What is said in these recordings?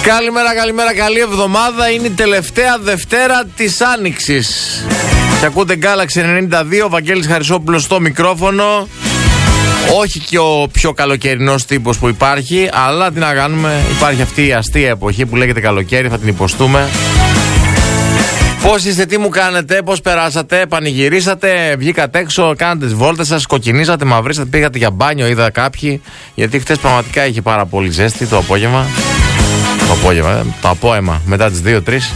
Καλημέρα, καλή εβδομάδα. Είναι η τελευταία Δευτέρα της Άνοιξης. Και ακούτε Galaxy 92, Βαγγέλης Χαρισόπουλος στο μικρόφωνο. Όχι και ο πιο καλοκαιρινός τύπος που υπάρχει, αλλά τι να κάνουμε, υπάρχει αυτή η αστεία εποχή που λέγεται καλοκαίρι, θα την υποστούμε. Πώς είστε, τι μου κάνετε, πώς περάσατε, πανηγυρίσατε, βγήκατε έξω, κάνατε τις βόλτες σας, κοκκινήσατε, μαυρίσατε, πήγατε για μπάνιο, είδα κάποιοι. Γιατί χτες πραγματικά είχε πάρα πολύ ζέστη το απόγευμα. Το απόεμα μετά τις 2-3.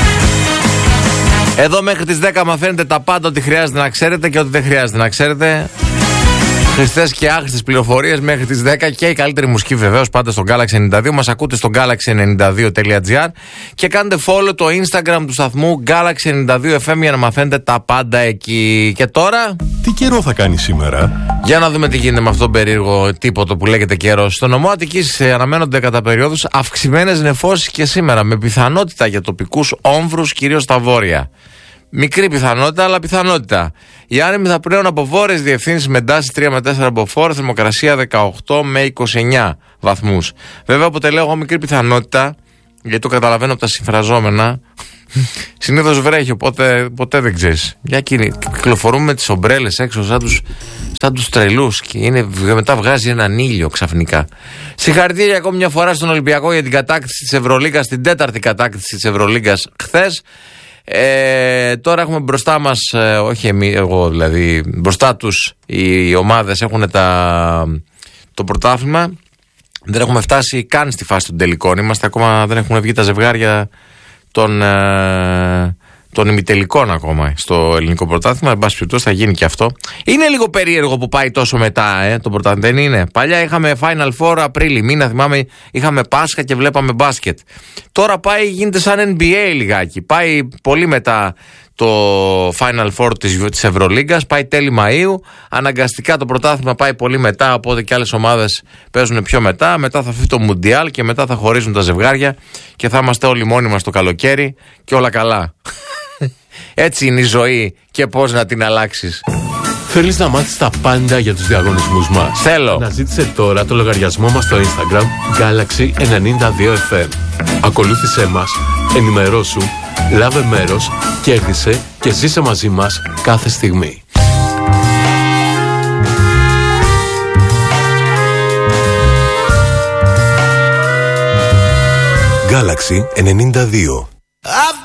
Εδώ μέχρι τις 10 μαθαίνετε τα πάντα, ό,τι χρειάζεται να ξέρετε και ό,τι δεν χρειάζεται να ξέρετε. Χρηστές και άχρηστες πληροφορίες μέχρι τις 10 και η καλύτερη μουσική βεβαίως πάντα στο Galaxy 92. Μας ακούτε στο galaxy92.gr και κάντε follow το Instagram του σταθμού Galaxy 92FM για να μαθαίνετε τα πάντα εκεί. Και τώρα... Τι καιρό θα κάνει σήμερα? Για να δούμε τι γίνεται με αυτόν τον περίεργο τίποτα που λέγεται καιρός. Στο νομό Αττικής αναμένονται κατά περιόδους αυξημένες νεφώσεις και σήμερα, με πιθανότητα για τοπικούς όμβρους, κυρίως στα βόρεια. Μικρή πιθανότητα, αλλά πιθανότητα. Οι άνεμοι θα πλέουν από βόρειες διευθύνσεις με τάση 3 με 4 από φόρ, θερμοκρασία 18 με 29 βαθμούς. Βέβαια, όποτε λέω εγώ μικρή πιθανότητα, γιατί το καταλαβαίνω από τα συμφραζόμενα, συνήθως βρέχει, οπότε ποτέ δεν ξέρεις. Για κυκλοφορούμε με τις ομπρέλες έξω σαν τους τρελούς και μετά βγάζει έναν ήλιο ξαφνικά. Συγχαρητήρια ακόμη μια φορά στον Ολυμπιακό για την κατάκτηση της Ευρωλίγκας, την 4η κατάκτηση της Ευρωλίγκας χθες. Τώρα έχουμε μπροστά μας, όχι εγώ δηλαδή, μπροστά τους οι ομάδες έχουν το πρωτάθλημα. Δεν έχουμε φτάσει καν στη φάση των τελικών. Είμαστε ακόμα, δεν έχουν βγει τα ζευγάρια των ημιτελικών ακόμα στο ελληνικό πρωτάθλημα. Εν πάση περιπτώσει θα γίνει και αυτό. Είναι λίγο περίεργο που πάει τόσο μετά το πρωτάθλημα, δεν είναι? Παλιά είχαμε Final Four Απρίλη μήνα, θυμάμαι, είχαμε Πάσχα και βλέπαμε μπάσκετ. Τώρα γίνεται σαν NBA λιγάκι. Πάει πολύ μετά το Final Four της Ευρωλίγκας, πάει τέλη Μαΐου. Αναγκαστικά το πρωτάθλημα πάει πολύ μετά, οπότε και άλλες ομάδες παίζουν πιο μετά. Μετά θα φύγει το Μουντιάλ και μετά θα χωρίζουν τα ζευγάρια και θα είμαστε όλοι μόνοι μας το καλοκαίρι και όλα καλά. Έτσι είναι η ζωή και πώς να την αλλάξεις. Θέλεις να μάθεις τα πάντα για τους διαγωνισμούς μας? Θέλω. Αναζήτησε τώρα το λογαριασμό μας στο Instagram Galaxy92FM. Ακολούθησέ μας, ενημερώσου, λάβε μέρος, κέρδισε και ζήσε μαζί μας κάθε στιγμή. Galaxy 92.